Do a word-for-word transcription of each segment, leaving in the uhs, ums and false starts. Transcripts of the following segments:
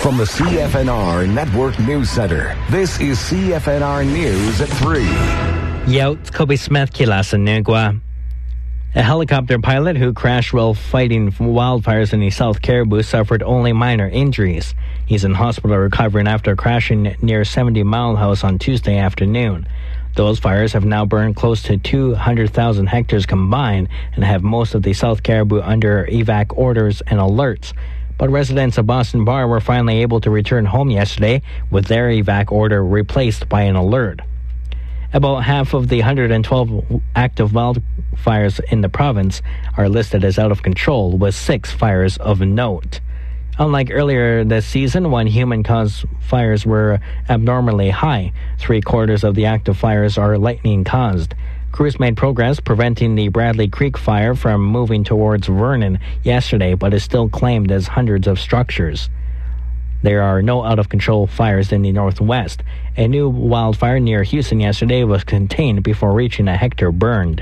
From the C F N R Network News Center, this is C F N R News at three. Yo, it's Kobe Smith kila sa Nugwa. A helicopter pilot who crashed while fighting wildfires in the South Caribou suffered only minor injuries. He's in hospital recovering after crashing near seventy Mile House on Tuesday afternoon. Those fires have now burned close to two hundred thousand hectares combined and have most of the South Caribou under evac orders and alerts. But residents of Boston Bar were finally able to return home yesterday with their evac order replaced by an alert. About half of the one hundred twelve active wildfires in the province are listed as out of control, with six fires of note. Unlike earlier this season, when human-caused fires were abnormally high, three-quarters of the active fires are lightning-caused. Crews made progress preventing the Bradley Creek fire from moving towards Vernon yesterday, but is still claimed as hundreds of structures. There are no out-of-control fires in the northwest. A new wildfire near Houston yesterday was contained before reaching a hectare burned.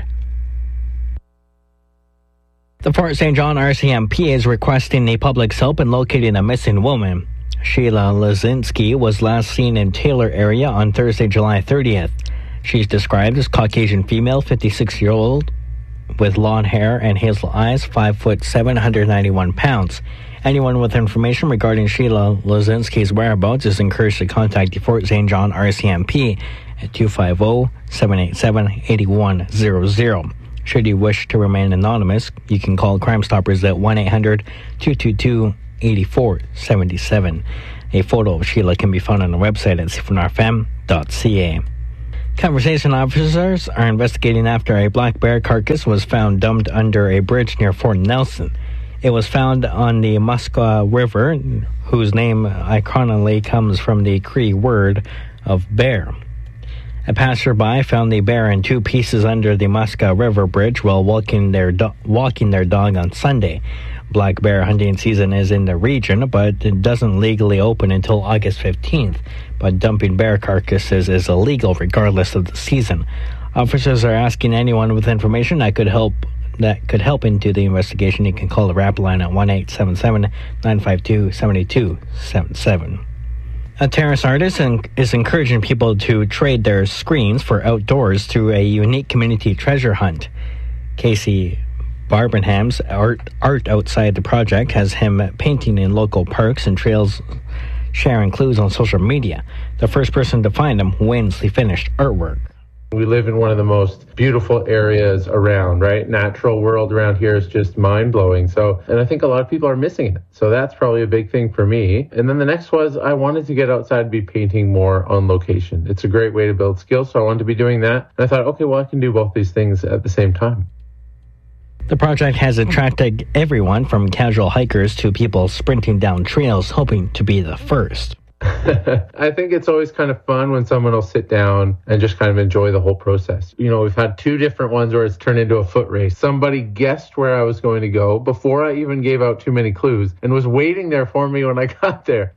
The Fort Saint John R C M P is requesting the public's help in locating a missing woman. Sheila Lazinski was last seen in Taylor area on Thursday, July thirtieth. She's described as Caucasian female, fifty-six-year-old, with blonde hair and hazel eyes, five foot seven, one hundred ninety-one pounds. Anyone with information regarding Sheila Lazinski's whereabouts is encouraged to contact the Fort Saint John R C M P at two five zero, seven eight seven, eight one zero zero. Should you wish to remain anonymous, you can call Crime Stoppers at one eight hundred, two two two, eight four seven seven. A photo of Sheila can be found on the website at c f n r f m dot c a. Conservation officers are investigating after a black bear carcass was found dumped under a bridge near Fort Nelson. It was found on the Muskwa River, whose name ironically comes from the Cree word of bear. A passerby found the bear in two pieces under the Muskwa River Bridge while walking their do- walking their dog on Sunday. Black bear hunting season is in the region, but it doesn't legally open until August fifteenth. But dumping bear carcasses is illegal regardless of the season. Officers are asking anyone with information that could help that could help into the investigation. You can call the rap line at one eight seven seven, nine five two, seven two seven seven. A terrace artist is encouraging people to trade their screens for outdoors through a unique community treasure hunt. Casey Barbenham's art, art outside the project has him painting in local parks and trails, sharing clues on social media. The first person to find him wins the finished artwork. We live in one of the most beautiful areas around, right? Natural world around here is just mind-blowing. So, and I think a lot of people are missing it. So that's probably a big thing for me. And then the next was I wanted to get outside and be painting more on location. It's a great way to build skills, so I wanted to be doing that. And I thought, okay, well, I can do both these things at the same time. The project has attracted everyone from casual hikers to people sprinting down trails hoping to be the first. I think it's always kind of fun when someone will sit down and just kind of enjoy the whole process. You know, we've had two different ones where it's turned into a foot race. Somebody guessed where I was going to go before I even gave out too many clues and was waiting there for me when I got there.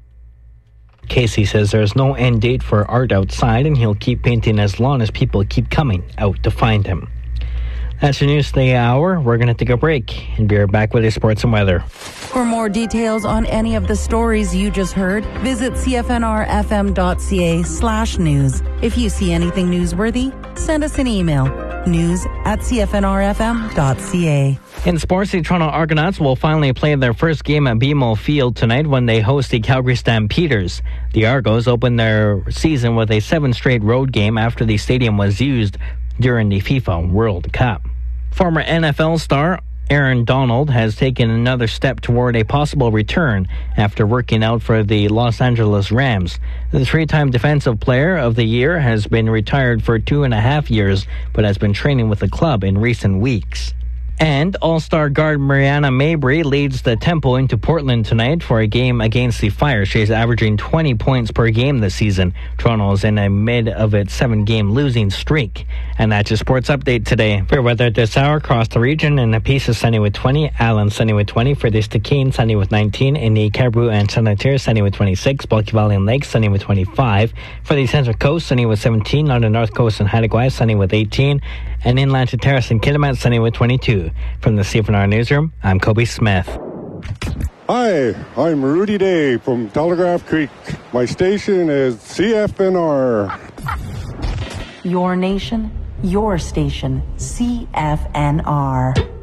Casey says there's no end date for art outside and he'll keep painting as long as people keep coming out to find him. That's the news of the hour. We're going to take a break and be right back with your sports and weather. For more details on any of the stories you just heard, visit c f n r f m dot c a slash news. If you see anything newsworthy, send us an email. News at c f n r f m dot c a. In sports, the Toronto Argonauts will finally play their first game at B M O Field tonight when they host the Calgary Stampeders. The Argos opened their season with a seven straight road game after the stadium was used during the FIFA World Cup. Former N F L star Aaron Donald has taken another step toward a possible return after working out for the Los Angeles Rams. The three-time Defensive Player of the Year has been retired for two and a half years, but has been training with the club in recent weeks. And All-Star guard Mariana Mabry leads the Tempo into Portland tonight for a game against the Fire. She's averaging twenty points per game this season. Toronto is in the mid of its seven-game losing streak. And that's your sports update today. For weather this hour across the region, in the Peace is sunny with twenty, Allen sunny with twenty, for the Stikine sunny with nineteen, in the Caribou and Saint-Nazaire sunny with twenty-six, Bulky Valley and Lake sunny with twenty-five, for the Central Coast sunny with seventeen, on the North Coast and Hattagawai sunny with eighteen, and inland to Terrace and Kitimat sunny with twenty-two. From the C F N R Newsroom, I'm Kobe Smith. Hi, I'm Rudy Day from Telegraph Creek. My station is C F N R. Your nation, your station, C F N R.